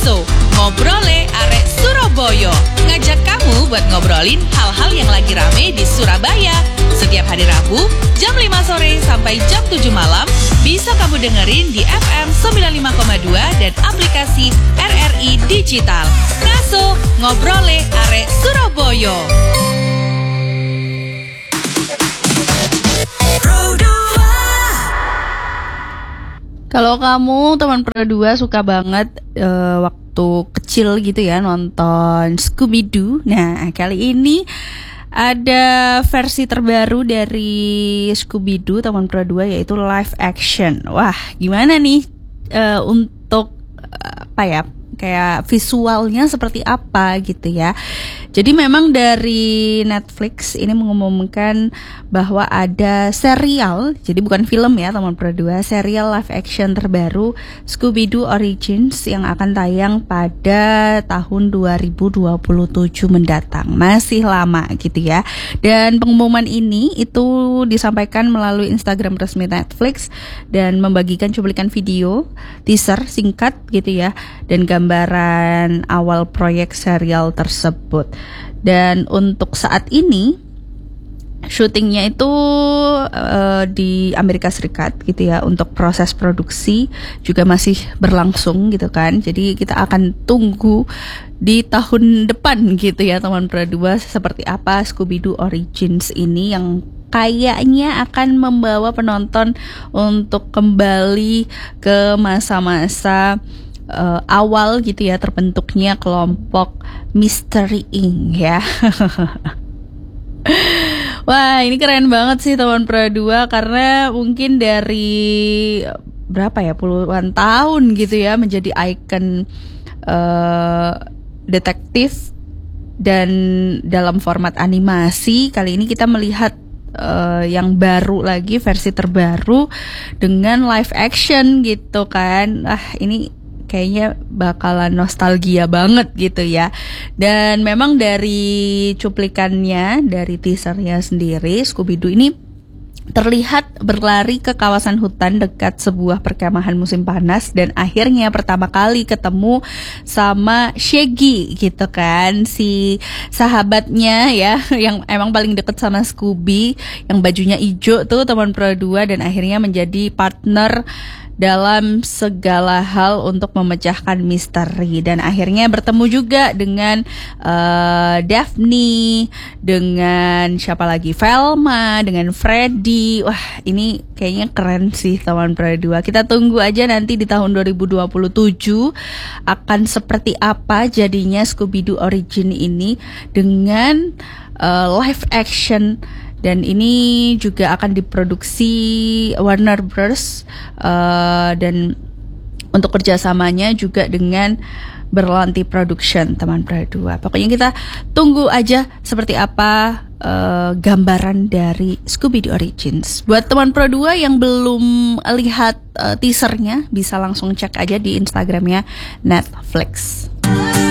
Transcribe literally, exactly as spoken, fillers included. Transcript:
Ngaso, ngobrole arek Surabaya. Ngajak kamu buat ngobrolin hal-hal yang lagi rame di Surabaya. Setiap hari Rabu, jam lima sore sampai jam tujuh malam, bisa kamu dengerin di F M sembilan puluh lima koma dua dan aplikasi R R I Digital. Ngaso, ngobrole arek Surabaya. Kalau kamu teman Pro dua suka banget uh, waktu kecil gitu ya nonton Scooby-Doo. Nah, kali ini ada versi terbaru dari Scooby-Doo teman Pro dua, yaitu live action. Wah, gimana nih uh, untuk uh, apa ya? Kayak visualnya seperti apa gitu ya. Jadi memang dari Netflix ini mengumumkan bahwa ada serial, jadi bukan film ya teman Pro dua, serial live action terbaru Scooby-Doo Origins yang akan tayang pada tahun dua ribu dua puluh tujuh mendatang. Masih lama gitu ya. Dan pengumuman ini itu disampaikan melalui Instagram resmi Netflix dan membagikan cuplikan video, teaser singkat gitu ya, dan gambaran awal proyek serial tersebut. Dan untuk saat ini syutingnya itu uh, di Amerika Serikat gitu ya. Untuk proses produksi juga masih berlangsung gitu kan. Jadi kita akan tunggu di tahun depan gitu ya teman Pro dua, seperti apa Scooby-Doo Origins ini yang kayaknya akan membawa penonton untuk kembali ke masa-masa Uh, awal gitu ya terbentuknya kelompok Mystery Incorporated ya. Wah, ini keren banget sih teman Pro dua, karena mungkin dari berapa ya puluhan tahun gitu ya menjadi ikon uh, detektif dan dalam format animasi. Kali ini kita melihat Uh, yang baru lagi, versi terbaru dengan live action gitu kan. Ah, ini kayaknya bakalan nostalgia banget gitu ya. Dan memang dari cuplikannya, dari teasernya sendiri, Scooby-Doo ini terlihat berlari ke kawasan hutan dekat sebuah perkemahan musim panas, dan akhirnya pertama kali ketemu sama Shaggy gitu kan, si sahabatnya ya yang emang paling deket sama Scooby, yang bajunya hijau tuh teman Pro dua, dan akhirnya menjadi partner dalam segala hal untuk memecahkan misteri. Dan akhirnya bertemu juga dengan uh, Daphne, dengan siapa lagi, Velma, dengan Freddy. Wah, ini kayaknya keren sih teman Pro dua. Kita tunggu aja nanti di tahun dua ribu dua puluh tujuh akan seperti apa jadinya Scooby-Doo Origin ini dengan uh, live action. Dan ini juga akan diproduksi Warner Bros. Uh, dan untuk kerjasamanya juga dengan Berlanti Production teman Pro dua. Pokoknya kita tunggu aja seperti apa uh, gambaran dari Scooby-Doo Origins. Buat teman Pro dua yang belum lihat uh, teasernya, bisa langsung cek aja di Instagramnya Netflix.